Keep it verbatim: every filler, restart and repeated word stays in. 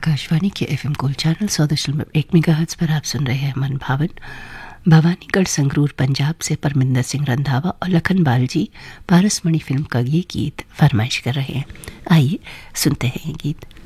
आकाशवाणी के FM gold channel सौ दशमलव एक मेगाहर्ट्ज़ पर आप सुन रहे हैं मन भावन। भवानीगढ़ संगरूर पंजाब से परमिंदर सिंह रंधावा और लखन बालजी पारसमणि फिल्म का ये गीत फरमाइश कर रहे हैं। आइए सुनते हैं ये गीत।